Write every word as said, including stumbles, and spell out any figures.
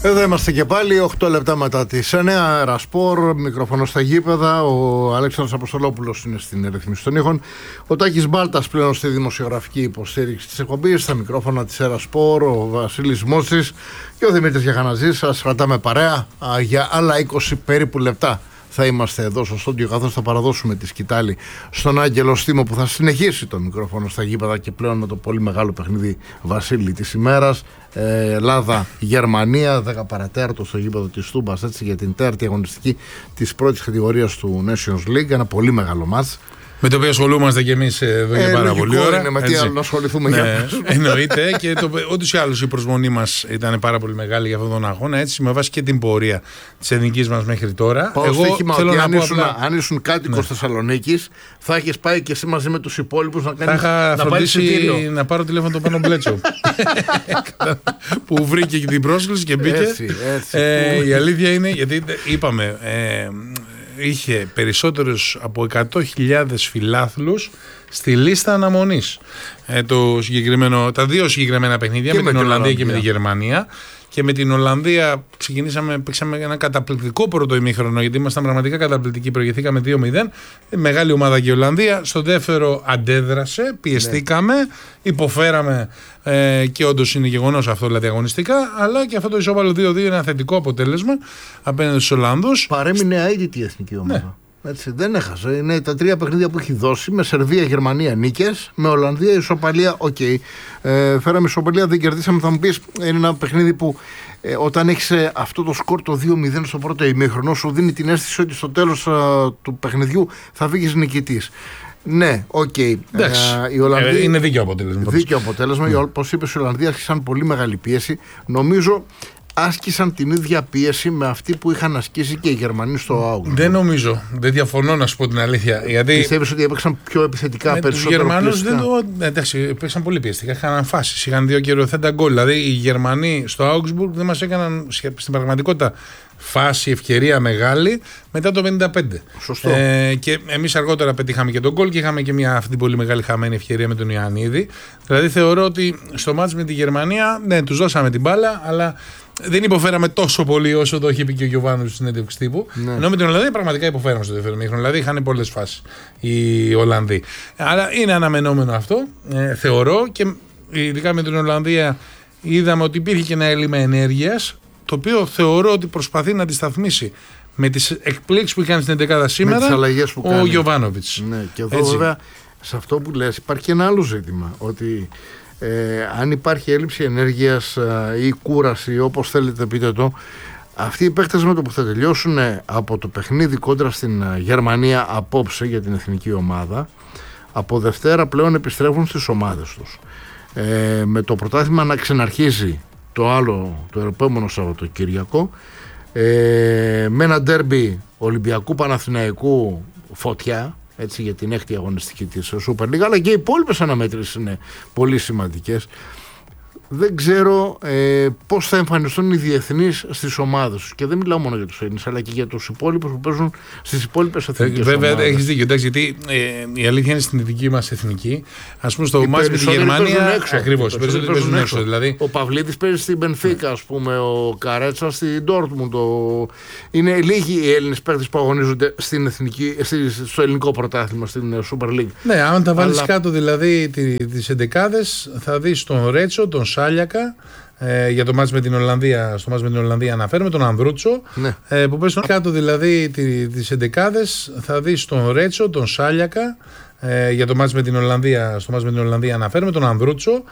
Εδώ είμαστε και πάλι, οκτώ λεπτά μετά τις εννιά, Αερασπορ, μικρόφωνο στα γήπεδα. Ο Αλέξανδρος Αποστολόπουλος είναι στην ρύθμιση των ήχων. Ο Τάκης Μπάλτας πλέον στη δημοσιογραφική υποστήριξη της εκπομπής, στα μικρόφωνα της Αερασπορ, ο Βασίλης Μότσης και ο Δημήτρης Γιαχαναζής. Σας κρατάμε παρέα για άλλα είκοσι περίπου λεπτά. Θα είμαστε εδώ στο στούντιο, καθώς θα παραδώσουμε τη σκητάλη στον Άγγελο Στήμο, που θα συνεχίσει το μικρόφωνο στα γήπεδα και πλέον με το πολύ μεγάλο παιχνίδι, Βασίλη, της ημέρας. ε, Ελλάδα-Γερμανία, δέκα παρατέταρτο στο γήπεδο της Τούμπας, έτσι, για την τέταρτη αγωνιστική της πρώτης κατηγορίας του Nations League. Ένα πολύ μεγάλο μάτς, με το οποίο ασχολούμαστε και εμείς εδώ για ε, πάρα πολύ ώρα. Είναι, με τι άλλο να ασχοληθούμε, ναι, για εννοείται. Και ούτως ή άλλως η προσμονή μας ήταν πάρα πολύ μεγάλη για αυτόν τον αγώνα. Έτσι, με βάση και την πορεία της εθνικής μας μέχρι τώρα. Πάω Εγώ στοίχημα θέλω ότι να αν, ήσουν, απλά... αν ήσουν κάτοικος ναι. Θεσσαλονίκης, θα έχεις πάει και εσύ μαζί με τους υπόλοιπους να κάνεις. Θα είχα φροντίσει να πάρω τηλέφωνο τον Πάνο Μπλέτσο. Που βρήκε και την πρόσκληση και μπήκε. Έτσι, έτσι, ε, η αλήθεια είναι, γιατί είπαμε. Ε, είχε περισσότερους από εκατό χιλιάδες φιλάθλους στη λίστα αναμονής. Ε, το συγκεκριμένο, τα δύο συγκεκριμένα παιχνίδια, με, με την Ολλανδία, Ολλανδία και με τη Γερμανία. Και με την Ολλανδία ξεκινήσαμε, παίξαμε ένα καταπληκτικό πρώτο ημίχρονο, γιατί ήμασταν πραγματικά καταπληκτικοί. Προηγηθήκαμε δύο μηδέν. Μεγάλη ομάδα και η Ολλανδία. Στο δεύτερο αντέδρασε, πιεστήκαμε, ναι. υποφέραμε ε, και όντως είναι γεγονός αυτό, δηλαδή αγωνιστικά. Αλλά και αυτό το ισόπαλο δύο δύο είναι ένα θετικό αποτέλεσμα απέναντι στους Ολλανδούς. Παρέμεινε αίτητη η εθνική ομάδα. Ναι. Έτσι, δεν έχασε. Είναι τα τρία παιχνίδια που έχει δώσει, με Σερβία, Γερμανία νίκες, με Ολλανδία ισοπαλία. Οκ. Okay. Ε, φέραμε ισοπαλία, δεν κερδίσαμε. Θα μου πεις, είναι ένα παιχνίδι που ε, όταν έχεις ε, αυτό το σκορ το δύο μηδέν στο πρώτο ημίχρονο, σου δίνει την αίσθηση ότι στο τέλος ε, του παιχνιδιού θα βγεις νικητής. Ναι, οκ. Okay. Ε, ε, είναι δίκαιο αποτέλεσμα. Δίκαιο αποτέλεσμα. Mm. Όπως είπες, οι Ολλανδοί άρχισαν πολύ μεγάλη πίεση. Νομίζω άσκησαν την ίδια πίεση με αυτή που είχαν ασκήσει και οι Γερμανοί στο Augsburg. Δεν νομίζω. Δεν διαφωνώ, να σου πω την αλήθεια. Γιατί πιστεύεις ότι έπαιξαν πιο επιθετικά, περισσότερο? Οι Γερμανούς δεν το. Εντάξει, έπαιξαν πολύ πιεστικά. Είχαν φάσεις. Είχαν δύο κυριοθέτα γκολ. Δηλαδή οι Γερμανοί στο Augsburg δεν μας έκαναν στην πραγματικότητα φάση, ευκαιρία μεγάλη μετά το πενήντα πέντε. Σωστό. Ε, και εμείς αργότερα πετύχαμε και τον γκολ και είχαμε και μια αυτή την πολύ μεγάλη χαμένη ευκαιρία με τον Ιωαννίδη. Δηλαδή θεωρώ ότι στο μάτς με τη Γερμανία, ναι, τους δώσαμε την μπάλα, αλλά δεν υποφέραμε τόσο πολύ όσο το είχε πει και ο Γιωβάνοβιτς στην συνέντευξη τύπου. Ναι. Ενώ με την Ολλανδία πραγματικά υποφέραμε στο δεύτερο μήχρονο. Δηλαδή είχαν πολλές φάσεις οι Ολλανδοί. Αλλά είναι αναμενόμενο αυτό, ε, θεωρώ, και ειδικά με την Ολλανδία είδαμε ότι υπήρχε και ένα έλλειμμα ενέργειας, το οποίο θεωρώ ότι προσπαθεί να αντισταθμίσει με τις εκπλήξεις που έκανε στην εντεκάδα σήμερα ο Γιωβάνοβιτς. Ναι, και εδώ έτσι. Βέβαια σε αυτό που λες υπάρχει και ένα άλλο ζήτημα, ότι ε, αν υπάρχει έλλειψη ενέργειας ε, ή κούραση, όπως θέλετε πείτε το, αυτοί οι παίκτες με το που θα τελειώσουν από το παιχνίδι κόντρα στην Γερμανία απόψε για την εθνική ομάδα, από Δευτέρα πλέον επιστρέφουν στις ομάδες τους. Ε, με το πρωτάθλημα να ξαναρχίζει το άλλο, το επόμενο Σαββατοκύριακο, ε, με ένα ντέρμπι Ολυμπιακού Παναθηναϊκού φωτιά, έτσι, για την έκτη αγωνιστική της Super League, αλλά και οι υπόλοιπες αναμέτρησεις είναι πολύ σημαντικές. Δεν ξέρω ε, πώς θα εμφανιστούν οι διεθνείς στις ομάδες τους. Και δεν μιλάω μόνο για τους Έλληνες, αλλά και για τους υπόλοιπους που παίζουν στις υπόλοιπες εθνικές ομάδες. Βέβαια, έχεις δίκιο. Εντάξει, γιατί ε, η αλήθεια είναι στην δική μας εθνική. Ας πούμε, στο μάτς με τη Γερμανία. Ακριβώς. Οι περισσότεροι παίζουν έξω. έξω δηλαδή. Ο Παυλίδης παίζει στην Μπενφίκα, ας πούμε, ο Καρέτσα στην Ντόρτμουντ. Ο... Είναι λίγοι οι Έλληνες παίκτες που αγωνίζονται στην εθνική, στο ελληνικό πρωτάθλημα, στην Super League. Ναι, αν τα βάλεις αλλά... κάτω δηλαδή τις εντεκάδες, θα δεις τον Ρέτσο, τον Σάλιακα, ε, για το μάτς με την Ολλανδία. Στο μάτς με την Ολλανδία αναφέρουμε τον Ανδρούτσο, ναι. ε, που παίζει κάτω δηλαδή τις εντεκάδες, θα δεις τον Ρέτσο, τον Σάλιακα, ε, για το μάτς με την Ολλανδία. Στο μάτς με την Ολλανδία αναφέρουμε τον Ανδρούτσο,